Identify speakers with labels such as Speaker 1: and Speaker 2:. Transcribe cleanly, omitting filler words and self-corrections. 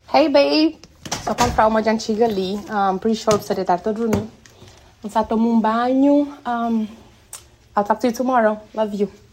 Speaker 1: Hey, babe. Só comprar uma de antiga ali. Pretty sure você deve estar todo dormindo. Vamos só tomar um banho. I'll talk to you tomorrow. Love you.